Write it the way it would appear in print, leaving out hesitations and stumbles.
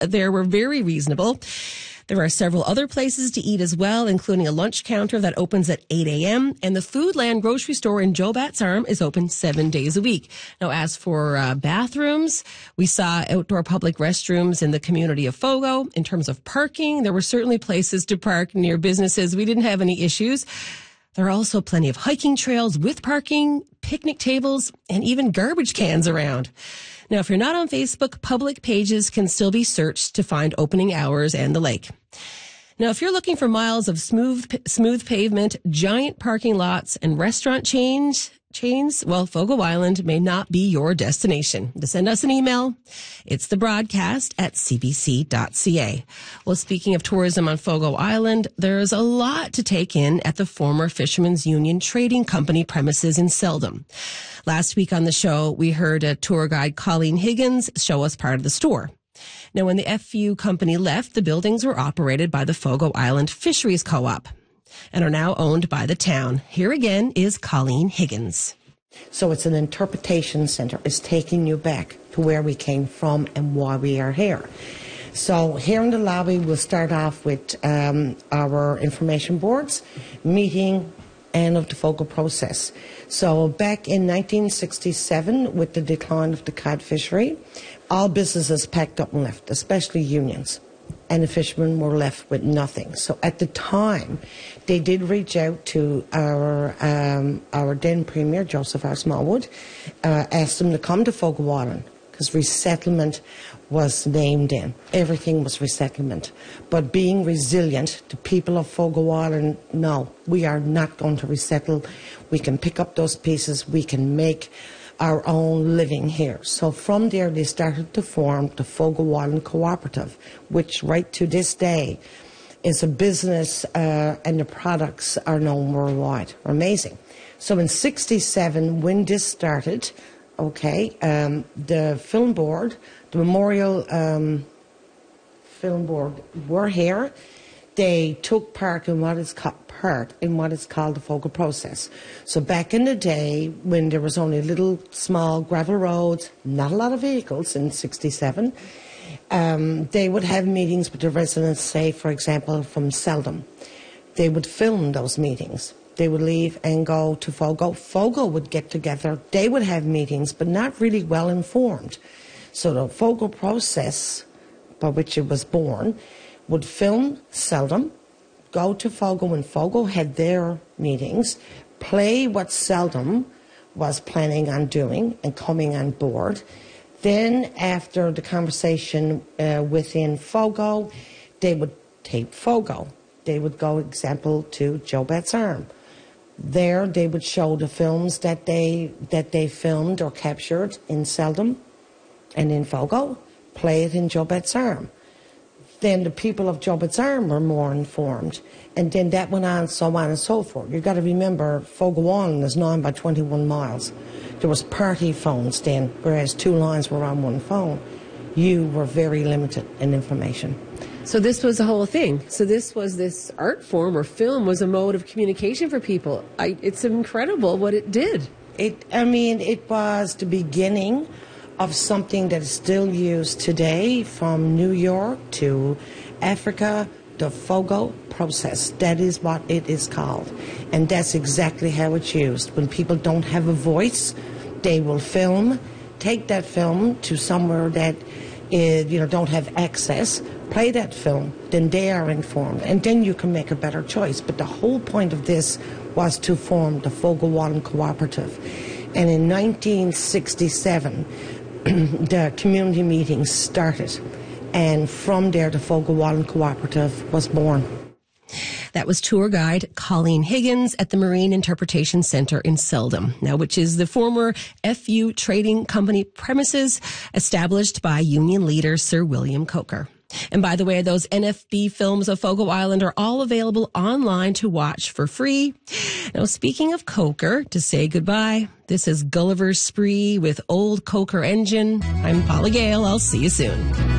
there were very reasonable. There are several other places to eat as well, including a lunch counter that opens at 8 a.m. And the Foodland grocery store in Joe Bat's Arm is open 7 days a week. Now, as for bathrooms, we saw outdoor public restrooms in the community of Fogo. In terms of parking, there were certainly places to park near businesses. We didn't have any issues. There are also plenty of hiking trails with parking, picnic tables, and even garbage cans around. Now, if you're not on Facebook, public pages can still be searched to find opening hours and the lake. Now, if you're looking for miles of smooth pavement, giant parking lots, and restaurant chains, well, Fogo Island may not be your destination. To send us an email, it's thebroadcast@cbc.ca. Well, speaking of tourism on Fogo Island, there's a lot to take in at the former Fishermen's Union Trading Company premises in Seldom. Last week on the show, we heard tour guide Colleen Higgins show us part of the store. Now, when the FU company left, the buildings were operated by the Fogo Island Fisheries Co-op and are now owned by the town. Here again is Colleen Higgins. So it's an interpretation center. It's taking you back to where we came from and why we are here. So here in the lobby, we'll start off with our information boards, meeting, end of the Fogo process. So back in 1967, with the decline of the cod fishery, all businesses packed up and left, especially unions. And the fishermen were left with nothing. So at the time, they did reach out to our then Premier, Joseph R. Smallwood, asked them to come to Fogo Island, because resettlement was named in. Everything was resettlement. But being resilient, the people of Fogo Island, no, we are not going to resettle. We can pick up those pieces. We can make our own living here. So from there, they started to form the Fogo Island Cooperative, which right to this day is a business, and the products are known worldwide. Amazing. So in 67, when this started, the film board, the Memorial Film Board were here. They took part in what is called the Fogo process. So back in the day, when there was only little small gravel roads, not a lot of vehicles in 67, they would have meetings with the residents, say, for example, from Seldom. They would film those meetings. They would leave and go to Fogo. Fogo would get together. They would have meetings, but not really well informed. So the Fogo process, by which it was born, would film Seldom, go to Fogo when Fogo had their meetings, play what Seldom was planning on doing and coming on board. Then after the conversation within Fogo, they would tape Fogo. They would go, example, to Joe Bat's Arm. There they would show the films that they filmed or captured in Seldom and in Fogo, play it in Joe Bat's Arm. Then the people of Joe Bat's Arm were more informed. And then that went on and so forth. You've got to remember, Fogo Island is 9 by 21 miles. There was party phones then, whereas 2 lines were on 1 phone. You were very limited in information. So this was the whole thing. So this art form or film was a mode of communication for people. It's incredible what it did. It was the beginning of something that is still used today, from New York to Africa, the Fogo process. That is what it is called. And that's exactly how it's used. When people don't have a voice, they will take that film to somewhere that don't have access, play that film, then they are informed. And then you can make a better choice. But the whole point of this was to form the Fogo Island Cooperative. And in 1967, the community meetings started, and from there the Fogo Island Cooperative was born. That was tour guide Colleen Higgins at the Marine Interpretation Center in Seldom, now which is the former FU Trading Company premises established by union leader Sir William Coker. And by the way, those NFB films of Fogo Island are all available online to watch for free. Now, speaking of Coker, to say goodbye, this is Gulliver's Spree with Old Coker Engine. I'm Paula Gale. I'll see you soon.